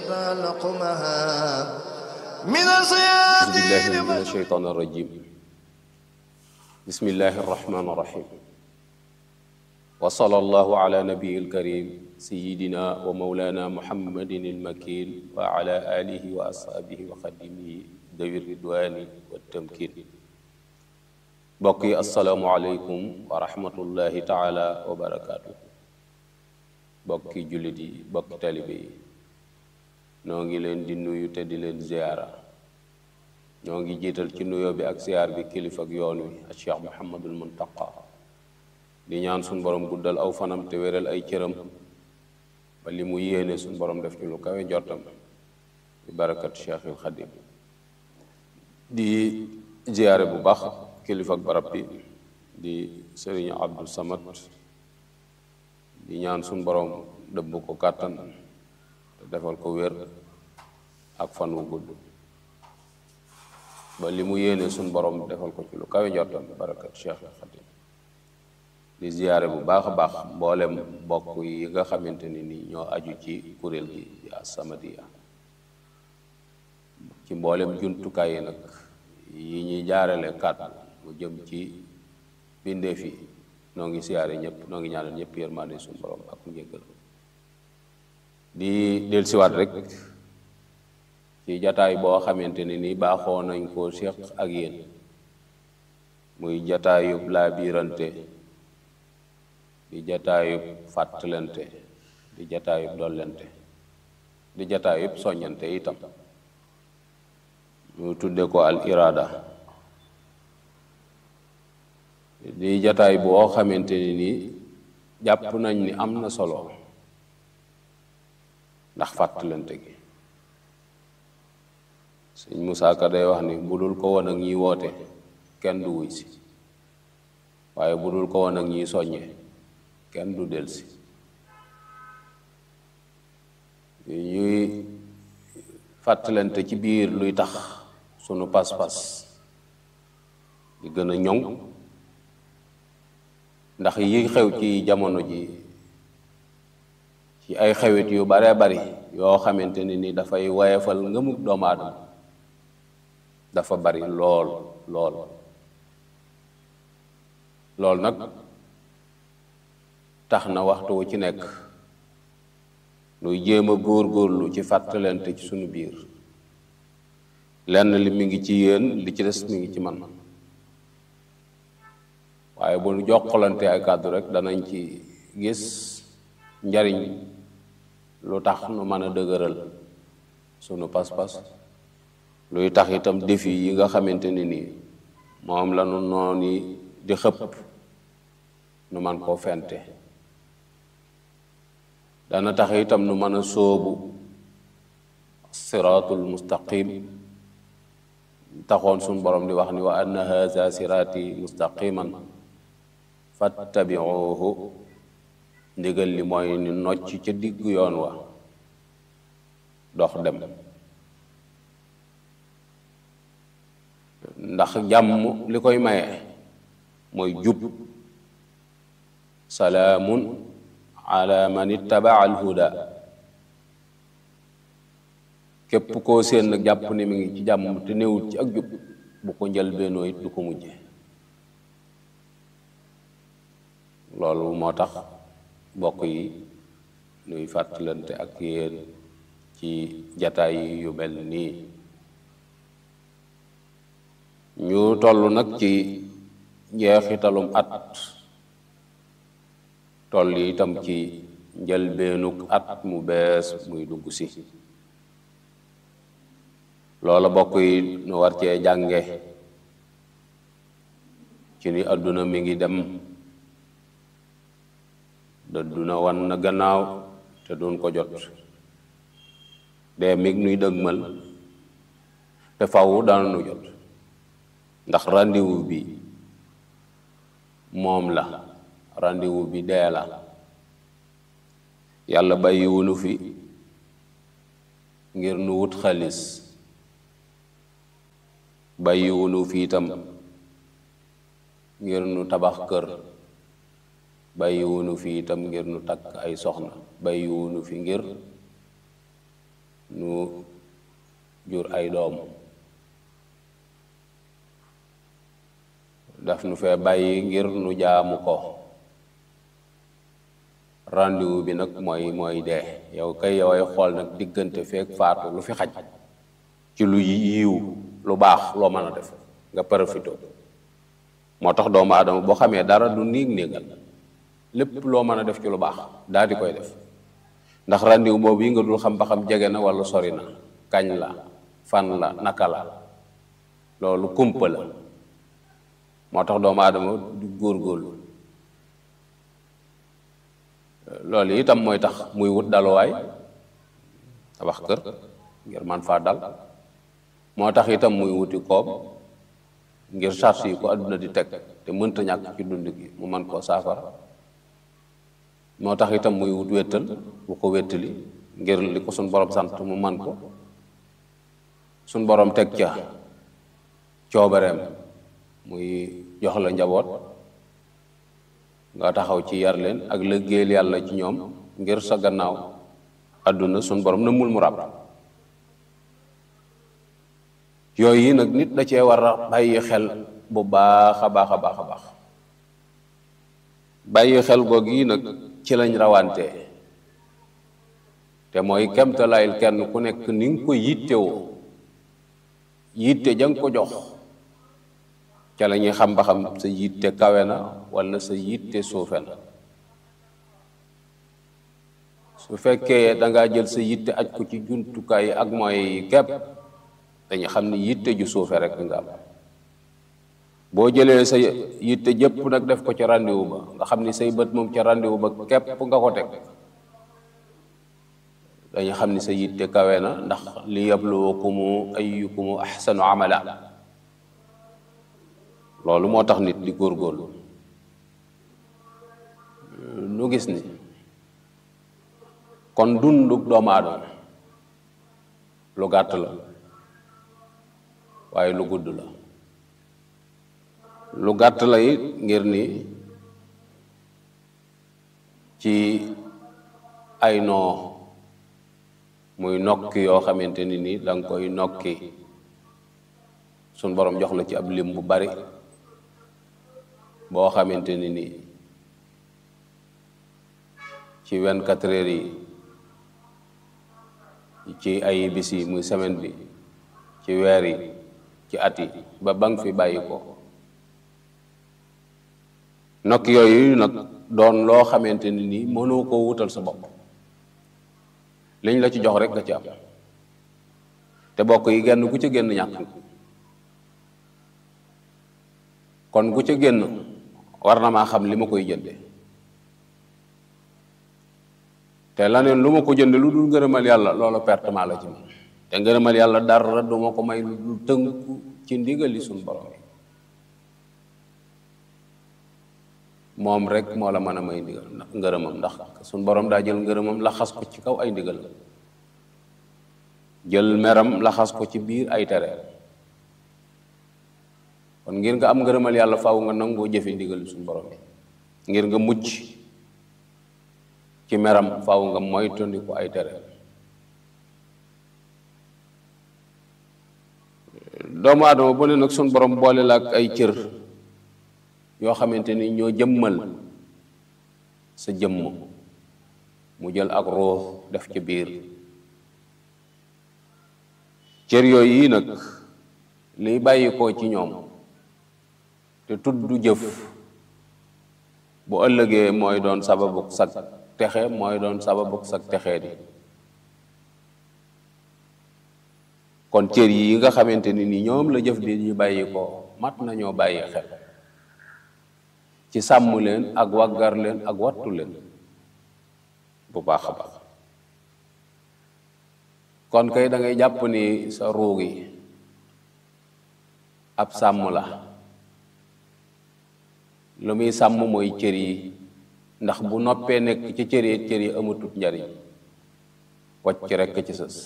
لقمها من أعوذ بالله الصياطين من الشيطان الرجيم بسم الله الرحمن الرحيم وصلى الله على نبي الكريم سيدنا ومولانا محمد المكين وعلى آله وأصحابه وخدمه ذوي الرضوان والتمكين بقي السلام عليكم ورحمة الله تعالى وبركاته بقي جلدي بقي طالبي نونغي لين دي نويو te di leen ziyaara ñoo ngi jiital ci nuyoo bi ak ziyaar bi kilifa ak yoon wi ak Cheikh Mouhamadul Muntaqa di ñaan suñ borom guddal aw fanam te wéral ay cëram ba li mu yéene suñ borom def ci lu kawe njortam bi barakat Cheikhul Xadim di ziyaare bu baax kilifa ak barab bi di Sëriñ Abdou Samad di ñaan suñ borom dëbb ko kàttan te defal ko wér ak fan wu gudd ba li mu yéene suñ borom defal ko ci lu kawe njortam barakat Cheikhul Xadim di ziyaare bu baax a baax mboolem bokk yi nga xamante ni ñoo aju ci kuréel gi di As-Samadiyya ci mboolem jumtukaay yi nag yi ñuy jaarale kàddu mu jëm ci bindeef yi noo ngi ziyaare ñëpp noo ngi ñaanal ñëpp yërmande suñ borom ak njéggal di dellusiwaat rek ci jataay boo xamante ni baaxoo nañ koo séq ak yéen muy jataayub laabirante di jataayub fàttalante di jataayub dollante di jataayub soññante itam ñu tudde ko al irada di jataay boo xamante ni jàpp nañ ni am na solo ndax fàttalante gi sëñ Musaa Ka day wax ni budul ko woon ak ñiy woote kenn du wuy si waaye budul ko woon ak ñiy soññe kenn du delsi ñuy fàttalante ci biir luy tax sunu pas-pas di gën a ñoŋ ndax yi xew ci jamono ji ci ay xewit yu bare bari yoo xamante ni dafay wayefal ngëmug doomu aadama dafa bari lool nag tax na waxtu wu ci nekk nuy jéem a góorgóorlu ci fàttalante ci sunu biir lenn li mi ngi ci yéen li ci des mi ngi ci man waaye bu nu jokkalante ay kàddu rek danañ ci gis njariñ lu tax nu mën a dëgëral sunu pas-pas luy tax itam défi yi nga xamante ni moom la nu noonu di xëpp nu man koo fente dana tax itam nu mën a sóobu siraatul mustaqim taxoon suñ borom di wax ni wa anna haza siraati mustaqiman fattabiuhu ndigal li mooy ni nocc ca diggu yoon wa dox dem ndax jàmm li koy maye mooy jub salaamun ala man ittabaa alhuda képp koo seen nag jàpp ni mi ngi ci jàmm te néewut ci ak jub bu ko njëlbeenoo it du ko mujje loolu moo tax mbokk yi nuy fàttalante ak yéen ci jataay yu mel nii ñu toll nag ci njeexitalum at toll yi itam ci njëlbeenuk at mu bees muy dugg si loola bokk yi nu war cee jànge ci ni àdduna mi ngi dem dëdduna wan na gannaaw te duñ ko jot dee mig nuy dëgmal te faw daana nu jot ndax rendez-vous bi moom la rendez-vous bi dee la yàlla bàyyiwunu fi ngir nu wut xaalis bàyyiwunu fi itam ngir nu tabax kër bàyyiwunu fi itam ngir nu takk ay soxna bàyyiwunu fi ngir nu jur ay doom daf nu fee bàyyi ngir nu jaamu ko. rendez-vous bi nag mooy dee. yow kay yoway xool nag diggante feek faatu lu fi xaj ci lu yiw lu baax loo mën a def nga profité. moo tax doomu aadama boo xamee dara du néegal lépp loo mën a def ci lu baax daal di koy def, ndax rendez-vous boobu yi nga dul xam ba xam jege na wala sori na, kañ la, fan la, naka la, loolu kumpa la. moo tax doomu aadama du góorgóorlu. loolu itam mooy tax muy wut daluwaay, tabax kër ngir man faa dal. moo tax itam muy wuti koom ngir charge yi ko àdduna di teg te mënta ñàkk ci dund gi mu mën koo saafara. moo tax itam muy wut wéttal bu ko wéttali ngir li ko suñ borom sant mu man ko. suñ borom teg ca coobareem muy jox la njaboot nga taxaw ci yar leen ak liggéeyal yàlla ci ñoom ngir sa gannaaw àdduna suñ borom nëmmul mu ràbb. yooyu nag nit da cee war a bàyyi xel bu baax a baax a baax a baax. bàyyi xel goog yi nag ci lañ rawante te mooy kemtalaayil kenn ku nekk ni nga ko yittewoo, yitte ja nga ko jox ca la ñuy xam ba xam sa yitte kawe na wala sa yitte suufe na. su fekkee dangaa jël sa yitte aj ko ci jumtukaay ak mooy kepp dañu xam ni yitte ju suufe rek nga am. boo jëlee sa yitte jëpp nag def ko ci rendez-vous ba nga xam ni say bët moom ca rendez-vous ba képp nga ko teg, dañu xam ni sa yitte kawe na, ndax li yabluwakumu ayyukumu ahsanu amala. loolu moo tax nit di góorgóorlu. nu gis ni kon dundu doomu aadama lu gàtt la waaye lu gudd la. lu gàtt la it ngir ni ci ay noo muy nokki yoo xamante ni nii da nga koy nokki suñ borom jox la ci ab lim bu bari boo xamante ni nii ci 24 heures yi ci ay bis yi muy semaine bi ci weer yi ci at yi ba nga fi bàyyi ko. nokk yooyu nag doon loo xamante ni nii mënoo koo wutal sa bopp, liñ la ci jox rek nga ci am te bokk yi genn ku ca génn ñàkk. kon ku ca génn war na maa xam li ma koy jënde te laneen lu ma ko jënde lu dul ngërëmal yàlla loolu pertement la ci man. te ngërëmal yàlla dara du ma ko may lu tënku ci ndigali suñ borom yi. moom rek moo la mën a may ndigal ngërëmam, ndax suñ borom daa jël ngërëmam la xas ko ci kaw ay ndigal, jël meram la xas ko ci biir ay tere. kon ngir nga am ngërëmal yàlla faaw nga nangoo jëfe ndigal suñ borom yi. ngir nga mucc ci meram faaw nga moytandiku ay tere. doomu aadama bu ne nag suñ borom boole la ak ay cër yoo xamante ni ñoo jëmmal sa jëmm, mu jël ak ruux def ci biir. cër yooyu yi nag liy bàyyi koo ci ñoom te tudd jëf bu ëllëgee mooy doon sababuk sag texe, mooy doon sababuk sag texee di. kon cër yi nga xamante ni ni ñoom la jëf di ñu bàyyi koo mat nañoo bàyyi xel ci sàmm leen ak waggar leen ak wattu leen bu baax a baax. kon kay da ngay jàpp ni sa ruug yi ab sàmm la. lu muy sàmm mooy cër yi, ndax bu noppee nekk ci cër yi amatut njariñ, wacc rekk ci sës.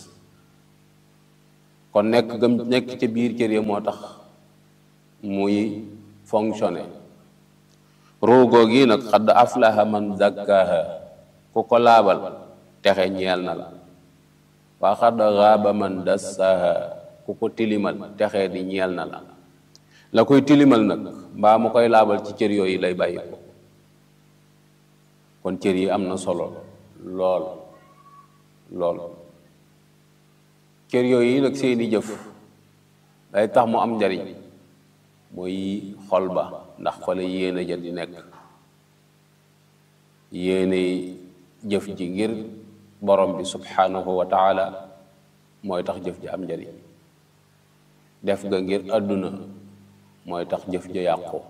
kon nekk gëm nekk ci biir cër yi moo tax muy fonctionner. ruugoo gi nag xadd aflaha man zakkaha ku ko laabal texe ñeel na la. wa xad xaaba man dassaha ku ko tilimal texee di ñeel na la koy tilimal nag mbaa mu koy laabal ci cër yooyu lay bàyyi ko. kon cër yi am na solo lool lool. cër yooyu nag seeni jëf day tax mu am njariñ mooy xol ba, ndax fa la yéene ja di nekk. yéene jëf ji ngir borom bi subhanahu wa taala mooy tax jëf ji am njariñ. def ga ngir àdduna mooy tax jëf ja yàqu.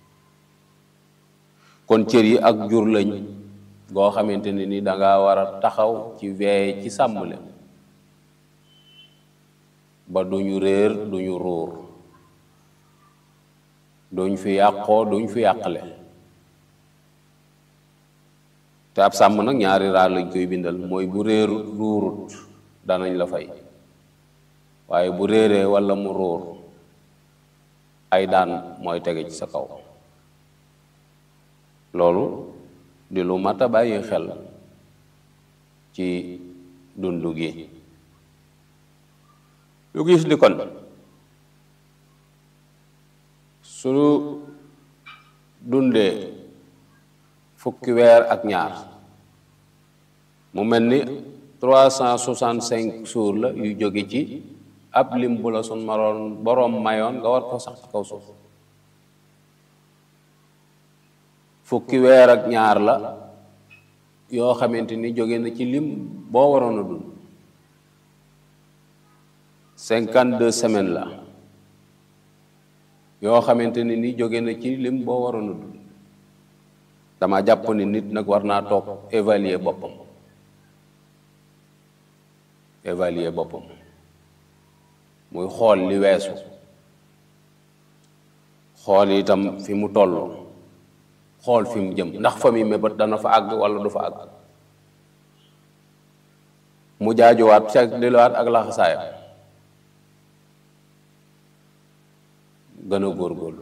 kon cër yi ak jur lañ goo xamante ne ni danga war a taxaw ci veille ci sàmm leen ba duñu réer duñu ruur, duñ fi yàqoo duñ fi yàqle. te ab sàmm nag ñaari raar lañ koy bindal, mooy bu réerut ruurut danañ la fay, waaye bu réeree walla mu ruur ay daan mooy tege ci sa kaw. loolu di lu mat a bàyyi xel ci dundu gi. lu gis di kon su dundee fukki weer ak ñaar mu mel ni 365 jours la yu jóge ci ab lim bu la sun maroon boroom mayoon nga war ko sax ci kaw suuf. fukki weer ak ñaar la yoo xamante ni jóge na ci lim boo waroon a dund. 52 semaines la yoo xamante ni jóge na ci lim boo waroon a dund. dama jàpp ni nit nag war naa toog évaluer boppam muy xool li weesu, xool itam fi mu toll, xool fi mu jëm, ndax fa muy mébét dana fa àgg walla du fa àgg. mu jaajuwaat ca delluwaat ak laxasaayam gën a góorgóorlu.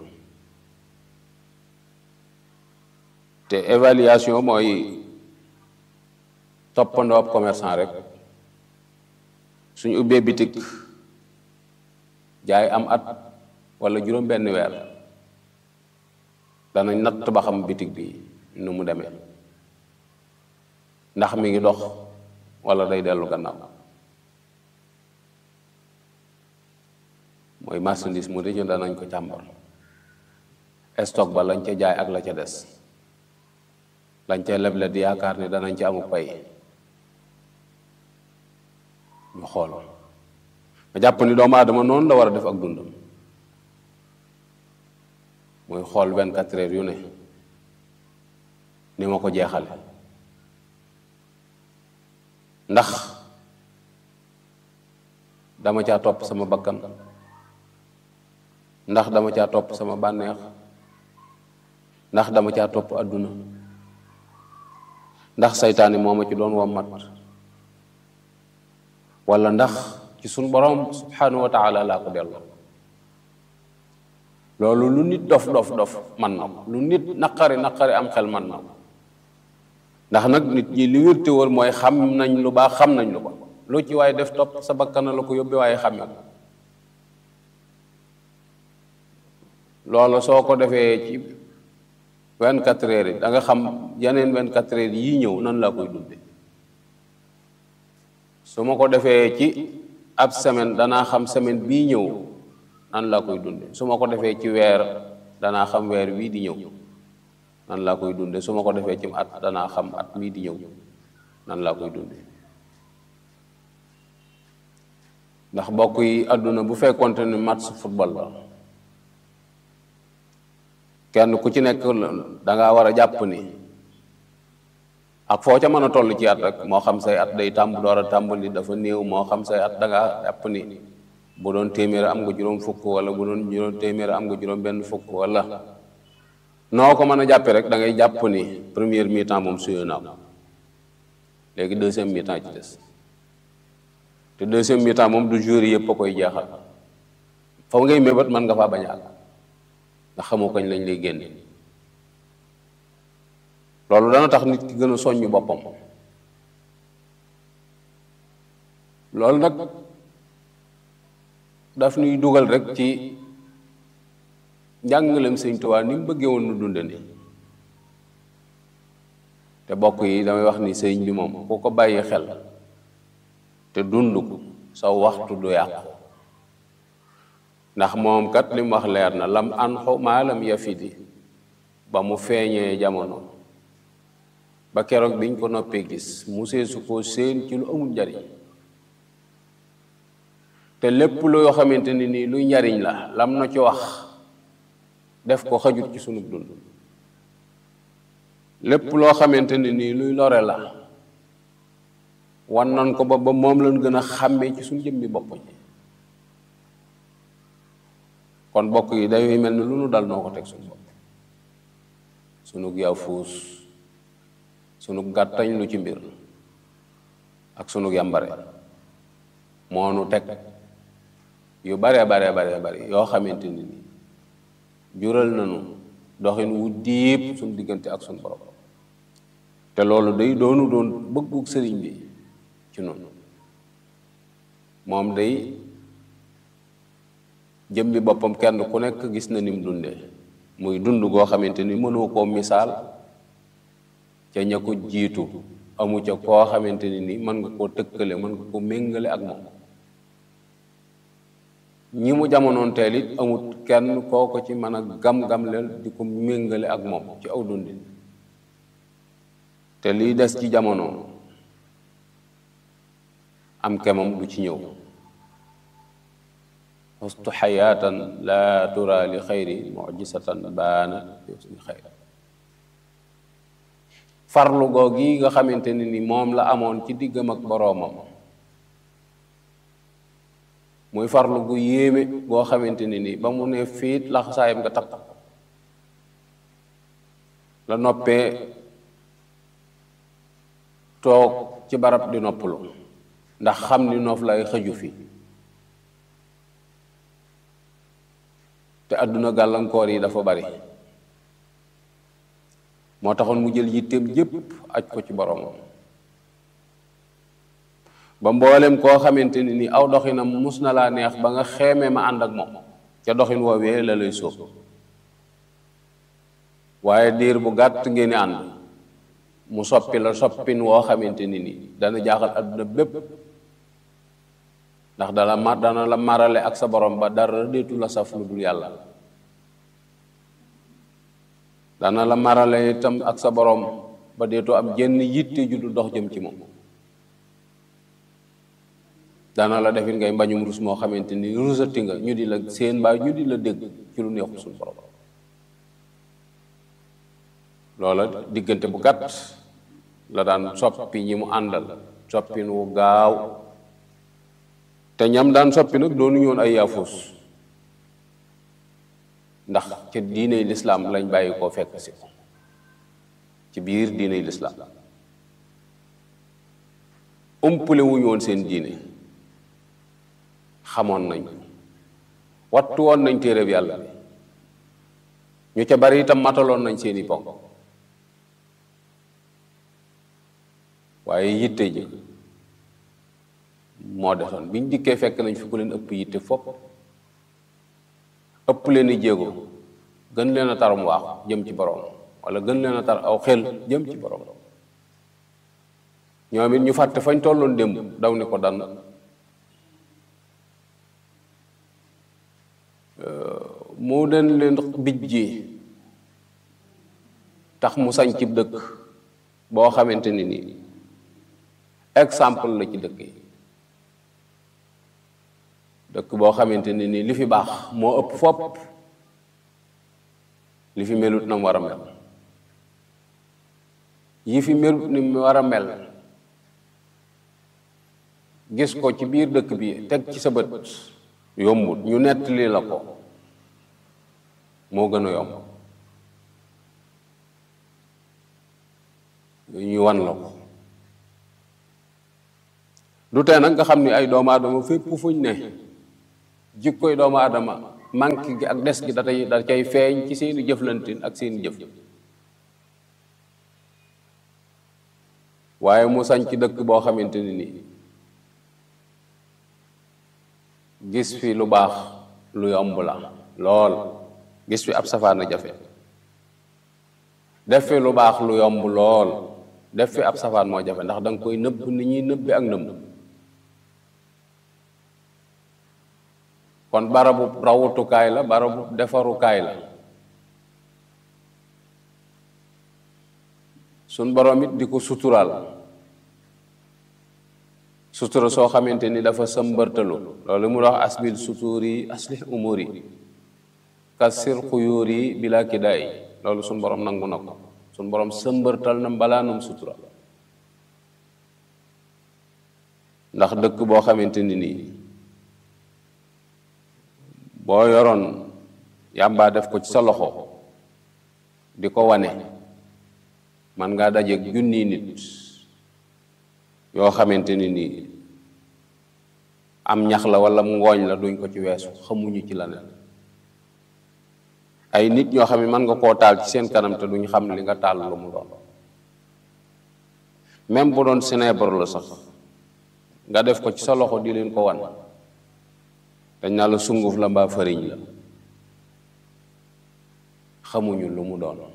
te évaluation mooy toppandoo ab commerçant rek. suñu ubbee bitik jaay am at walla juróom benn weer danañ natt ba xam bitik bi nu mu demee, ndax mi ngi dox walla day dellu gannaaw. mooy marchandise mu de danañ ko càmbar, stock ba lañ ca jaay ak la ca des, lañ ca leble di yaakaar ne danañ ci amuk pay, ñu xool. ma jàpp ni doomu aadama noonu la war a def ak dundam, muy xool 24 heures yu ne ni ma ko jeexale, ndax dama caa topp sama bakkan, ndax dama caa topp sama bànneex, ndax dama caa topp àdduna, ndax saytaani moo ma ci doon wommat, walla ndax ci sun borom subhanahu wa taala laa ko delloo. loolu lu nit dof man na ko, lu nit naqari am xel man na ko. ndax nag nit ñi li wérte wóor mooy xam nañ lu baax, xam nañ lu ko, lu ci waaye def topp sa bakkan la ko yóbbe, waaye xame ko. loolu soo ko defee ci 24 heures yi da nga xam yeneen 24 heures yii ñëw nan laa koy dunde. su ma ko defee ci ab semaine danaa xam semaine bii ñëw nan laa koy dunde. su ma ko defee ci weer danaa xam weer wii di ñëw nan laa koy dunde. su ma ko defee ci at danaa xam at mii di ñëw nan laa koy dunde. ndax mbokk yi àdduna bu fekkonte ni match football la, kenn ku ci nekk danga war a jàpp ni ak foo ca mën a toll ci at rek, moo xam say at day door a tàmbali dafa néew, moo xam say at danga jàpp ni bu doon téeméer am nga juróom fukk, wala bu doon juróom téeméer am nga juróom benn fukk, wala noo ko mën a jàppe rek da ngay jàpp ni première mi-temps moom suyoo naa ko, léegi deuxième mi-temps ci des. te deuxième mi-temps moom du jour yëpp a koy jeexal, fa ngay mébat mën nga faa bañ a àgg ndax xamoo kañ lañ lay génne. loolu dana tax nit ki gën a soññ boppam, loolu nag daf ñuy dugal rek ci njàngaleem Sëñ Tuubaa ni mu bëggee woon nu dunde ni te bokk yi damay wax ni sëñ bi moom ku ko bàyyi xel te dund ko sa waxtu du yàqu ndax moom kat li mu wax leer na lam anxu maalam yafidi ba mu feeñee jamono ba keroog biñ ko noppee gis mu seesu ko seen ci lu amul njariñ te lépp loo xamante ni nii luy njariñ la lam na ci wax def ko xajut ci sunu dund lépp loo xamante ni nii luy lore la wan nan ko ba moom lañ gën a xàmmee ci suñu jëmmi bopp ji kon bokk yi day mel ni lu nu dal noo ko teg suñu bopp sunu yaw fuus sunu gàttañ lu ci mbir ak sunu yàmbare moo nu teg yu bare yoo xamante ni nii jural nañu doxin wu diib suñu diggante ak suñu borom te loolu day doon bëggu sëriñ bi ci noonu moom day jëmmi boppam kenn ku nekk gis na ni mu dundee muy dund goo xamante ni mënoo koo misaal ca ña ko jiitu amu ca koo xamante ni ni mën nga koo tëkkale mën nga ko méngale ak moom ñi mu jamonoon teel it amut kenn koo ko ci mën a gam-gamleel di ko méngale ak moom ci aw dundin te liy des ci jamono am kemam du ci ñëw xustu xayaatan laa tura li xayri mujisatan baana yusni xayri farlu googi nga xamante ne ni moom la amoon ci diggam ak boroomam muy farlu gu yéeme goo xamante ne ni ba mu ne fiit laxasaayam nga takk la noppee toog ci barab di noppalu ndax xam ni noof lay xëju fi te àdduna gàllankoor yi dafa bari moo taxoon mu jël yitteem jépp aj ko ci boroomam ba mboolem koo xamante ni ni aw doxinam mus na laa neex ba nga xeemee ma ànd ak moom ca doxin woowee la lay sóob waaye diir bu gàtt ngeen di ànd mu soppi la soppin woo xamante ni ni dana jaaxal àdduna bépp ndax dana la marale ak sa borom ba dara deetu la saf lu dul yàlla dana la marale itam ak sa borom ba deetu am jenn yitte ju dul dox jëm ci moom dana la defit ngay mbañum rus moo xamante ni rusati nga ñu di la seen mbaa ñu di la dégg ci lu neexul suñu borom loola diggante bu gàtt la daan soppi ñi mu àndal soppin wu gaaw te ñam daan soppi nag doonu ñoon ay yaafus ndax ci diiney lislaam lañ bàyyi koo fekk si ci biir diiney lislaam umpule wuñu woon seen diine xamoon nañ wattu woon nañ téereb yàlla bi ñu ca bari itam mataloon nañ seeni ponk waaye yitte ji moo desoon biñ dikkee fekk nañ fi ku leen ëpp yitte fopp ëpp leen i jéego gën leen a tarum waaxu jëm ci borom wala gën leen a tar aw xel jëm ci borom ñoom it ñu fàtte fañ tolloon démb daw ni ko dan mu den leen bij ji tax mu sañ ci dëkk boo xamante ni nii exemple la ci dëkk yi dëkk boo xamante ni nii li fi baax moo ëpp fopp li fi melut na mu war a mel yi fi melut ni mu war a mel gis ko ci biir dëkk bi teg ci sa bët yombut ñu nettali la ko moo gën a yomb ñu wan la ko du tee nag nga xam ni ay doomu aadama fépp fuñ ne jikkoy doomu aadama manque gi ak des gi da cay feeñ ci seeni jëflantin ak seeni jëf waaye mu sañ ci dëkk boo xamante ni nii gis fi lu baax lu yomb la lool, gis fi ab safaan a jafe. def fi lu baax lu yomb lool, def fi ab safaan moo jafe, ndax danga koy nëbb ni ñuy nëbbi ak nëbb. kon barabu rawutukaay la, barabu defarukaay la. suñ borom it di ko suturaal, sutura soo xamante ni dafa sëmbërtalu. loolu mu wax asbil suturi aslih umuri kasir xuyuri bila kidaay. loolu suñ borom nangu na ko. suñ borom sëmbërtal na mbalaanum sutura. ndax dëkk boo xamante ni nii boo yoroon yàmbaa def ko ci sa loxo di ko wane, man ngaa dajeeg junni nit yoo xamante ni nii am ñax la wala mu ngooñ la duñ ko ci weesu, xamuñu ci la ne. ay nit ñoo xam ne mën nga koo taal ci seen kanam te duñ xam li nga taal lu mu doon. même bu doon sineebar la sax nga def ko ci sa loxo di leen ko wan, dañ naa la sunguf la mbaa fariñ la, xamuñu lu mu doon.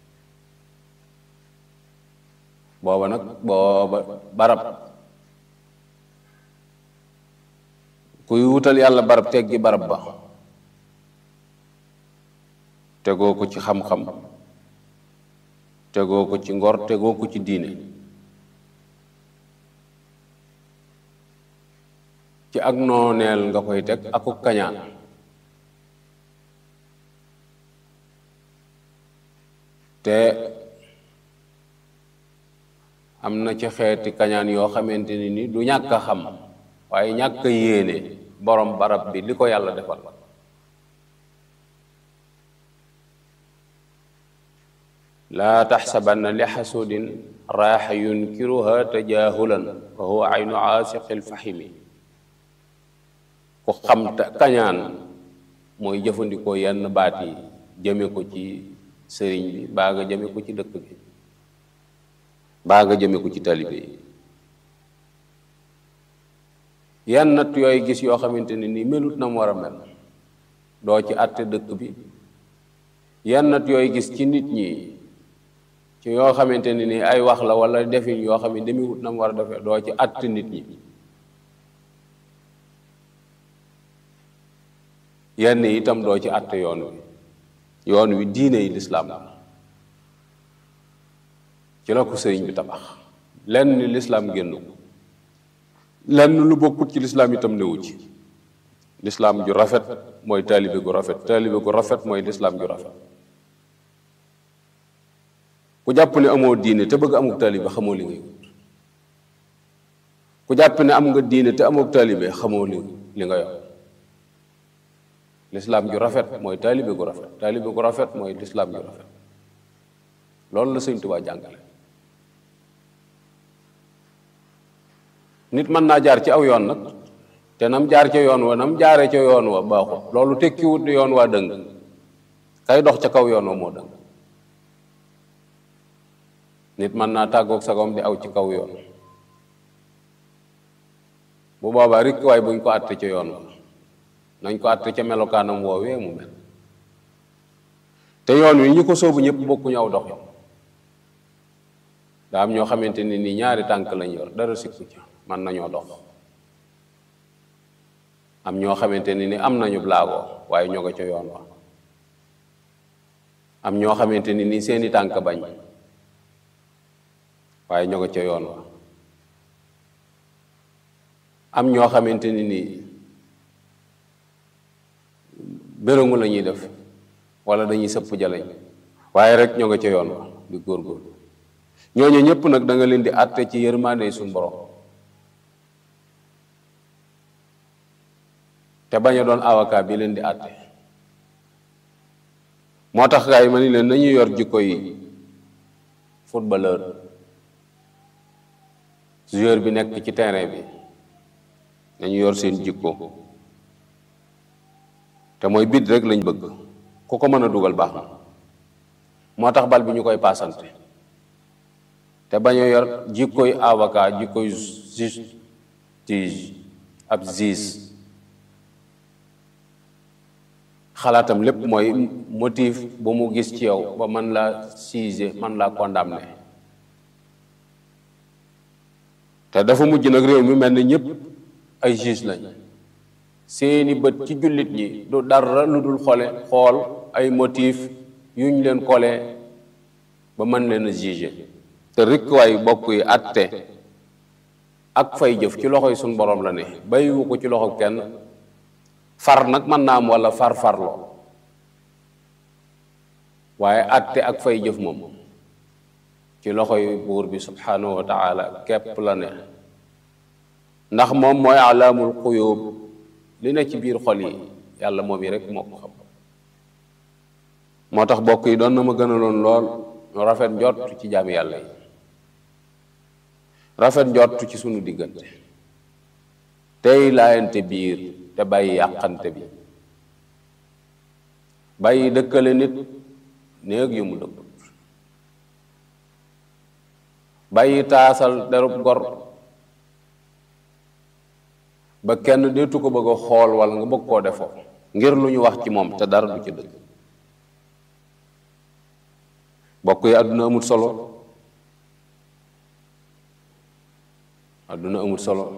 booba nag barab kuy wutal yàlla barab teggi barab ba, tegoo ko ci xam-xam, tegoo ko ci ngor, tegoo ko ci diine, ci ak nooneel nga koy teg akuk kañaan. te am na ci xeeti kañaan yoo xamante ni du ñàkk a xam waaye ñàkk a yéene borom barab bi li ko yàlla defal. laa taxsabanna li xasudin raaxa yunkiruha tajahulan wa huwa aynu aasiqil fahimi. ku xam kañaan mooy jëfandikoo yenn baat yi jëme ko ci sëriñ bi, baa nga jëme ko ci dëkk bi, baa nga jëme ko ci talibe yi. yan natt yooyu gis yoo xamante ne nii melut na mu war a mel, doo ci àtte dëkk bi. yan natt yooyu gis ci nit ñi ci yoo xamante ne nii ay wax la wala defin yoo xam ne demiwut na mu war a defee, doo ci àtte nit ñi. yenn itam doo ci àtte yoon wi diine yi lislaam ci la ko sëriñ bi tabax. lenn lislaam génn ko, lenn lu bokkut ci lislaam itam newu ci. lislaam ju rafet mooy taalibe gu rafet, taalibe gu rafet mooy lislaam ju rafet. ku jàpp ne amoo diine te bëgg amuk taalibe xamoo li ngay wut. ku jàpp ne am nga diine te amoo taalibe xamoo li nga yor. lislaam ju rafet mooy taalibe gu rafet, taalibe gu rafet mooy lislaam ju rafet. loolu la Sëñ Tuubaa jàngale. nit mën naa jaar ci aw yoon nag te nam jaar ca yoon wa nam jaaree ca yoon wa baaxul. loolu tekkiwut ne yoon waa dëng, kay dox ca kaw yoon wa moo dëng. nit mën naa tàggoog sagoom di aw ci kaw yoon, bu boobaa rek waaye buñ ko àtte ca yoon wa, nañ ko àtte ca melokaanam woowee mu mel. te yoon wi ñi ko soobu ñëpp bokkuñu aw dox. daa am ñoo xamante ni nii ñaari tànk lañ yor, dara sikku ca, man nañoo dox. am ñoo xamante ni am nañu blaagoo waaye ñoo nga ca yoon wa. am ñoo xamante ni nii seeni tànk bañ waaye ñoo nga ca yoon wa. am ñoo xamante ni nii bërëngu la ñuy def wala dañuy sëpp jalañ waaye rek ñoo nga ca yoon wa di góorgóorlu. ñooñu ñëpp nag da nga leen di àtte ci yërmande suñu borom te bañ a doon avocat bi leen di àtte. moo tax gars yi ma ni leen nañu yor jikko yi footballeur, joueur bi nekk ci terrain bi, nañu yor seen jikko te mooy bit rek lañ bëgg, ku ko mën a dugal baax na. moo tax bal bi ñu koy paasante te bañ a yor jikkoy avocat, jikkoy juge ab juge xalaatam lépp mooy motif bu mu gis ci yow ba man laa juger man laa condamné te dafa mujj nag réew mi mel ni ñëpp ay juge lañ seeni bët ci jullit ñi du dara lu dul xool ay motif yuñ leen kolee ba mën leen a juger te rikk waay bokk yi atte ak fay jëf ci loxoy suñ borom la ne bàyyiwu ko ci loxo kenn far nag mën naa am wala farloo waaye atte ak fay jëf moom ci loxoy buur bi subhanahu wa taala képp la ne ndax moom mooy alaamul xuyóob li ne ci biir xol yi yàlla moom yi rek moo ko xam moo tax bokk yi doon na ma gënaloon lool ñu rafet njort ci jaami yàlla yi rafet njort ci sunu diggante tey laayante biir te bàyyi yàqante bi bàyyi dëkkale nit néeg yu mu dëkkut bàyyi taasal derub gor ba kenn deetu ko bëgg a xool wala nga bëgg koo defoo ngir lu ñu wax ci moom te dara du ci dëgg bokk yi àdduna amul solo àdduna amul solo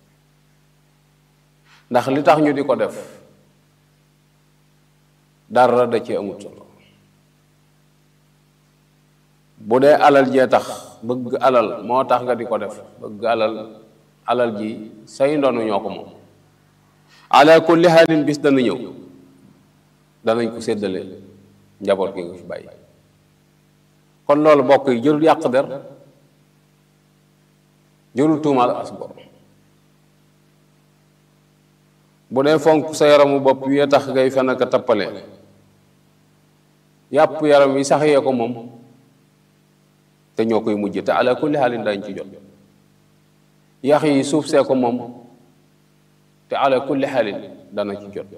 ndax li tax ñu di ko def dara da ci amul solo bu dee alal jee tax bëgg alal moo tax nga di ko def bëgg alal ji say ndoonu ñoo ko moom ala kulli xaalin bis dana ñëw danañ ko séddale njaboot gi nga fi bàyyi kon loolu bokk yi jërul yàq der jërul tuumaal asgor bu dee fonk sa yaramu bopp wi tax ngay fen ak a tappale yàpp yaram wi sax yee ko moom te ñoo koy mujj te ala kulli xaalin dañ ci jot yax yi suuf see ko moom te ala kulli xaalin dana ci jot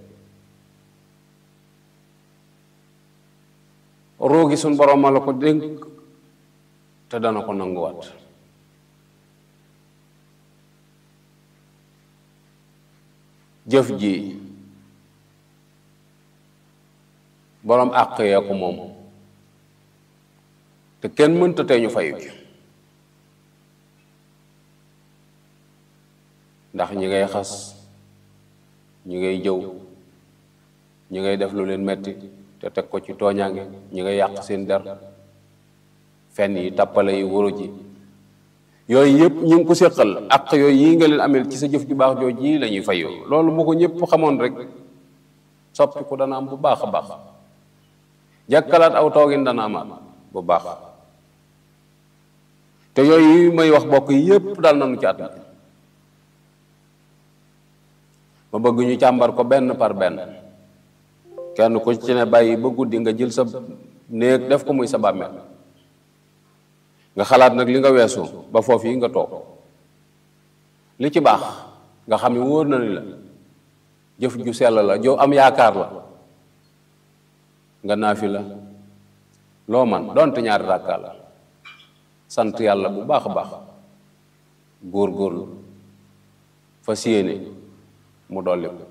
roogi suñ borom ma la ko dénk te dana ko nanguwaat jëf ji borom àq yee ko moom te kenn mënta tey ñu fayu ci ndax ñi ngay xas ñi ngay jëw ñi ngay def lu leen metti te teg ko ci tooñaange ñi ngay yàq seen der fenn yi tappale yi wóoru ji yooyu yëpp ñu ngi ko séqal ak yooyu yi nga leen amel ci sa jëf ju baax jooj yi la ñuy fayoo loolu bu ko ñëpp xamoon rek soppi ko dana am bu baax a baax jàkkalaat aw toogin dana amaat bu baax te yooyu may wax bokk yëpp dal nañu ci at ma bëgg ñu càmbar ko benn par benn kenn ku ci ne bàyyi ba guddi nga jël sa néeg def ko muy sa bàmmeel nga xalaat nag li nga weesu ba foofu yi nga toog li ci baax nga xam ne wóor na ni la jëf ju sell la joo am yaakaar la nga naafi la loo man donte ñaari ràkkaa la sant yàlla bu baax a baax góor-góorlu fas yéene mu dolli ko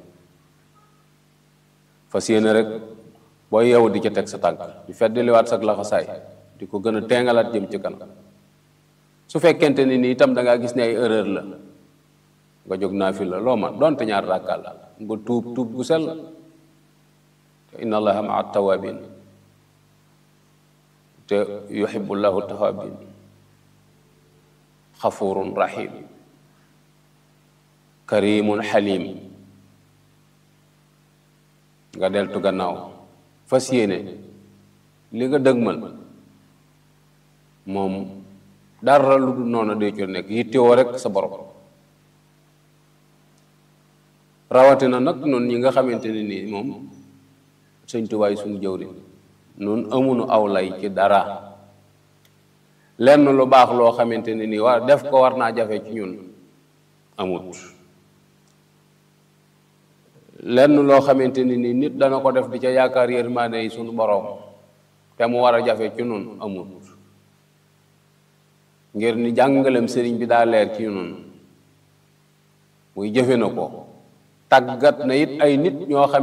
fas yéene rek boo yeewu di ca teg sa tànk di feddliwaat sag laxasaay di ko gën a teengalaat jëm ci kanam su fekkente ni nii itam da ngaa gis ne ay erreur la nga jóg naafi la loo man donte ñaar ràkkaal la nga tuub gu sell te inna allaha maa tawabin te yuhibbu llahu tawabin xafurun rahim karimun xalim nga deltu gannaaw fas yéene li nga dëgmal moom dara lu dul noonu dee ci nekk yittewoo rek sa borom rawatina nag noonu ñi nga xamante ne nii moom Sëñ Tuubaa suñu jëwriñ noonu amuñu aw lay ci dara lenn lu baax loo xamante ne nii war def ko war naa jafe ci ñun amut lenn loo xamante ni nii nit dana ko def di ca yaakaar yërmande yi suñu borom te mu war a jafe ci ñun amut ngir ni jàngalem sëriñ bi daa leer ci ñun muy jëfe na ko tàggat na it ay nit ñoo xam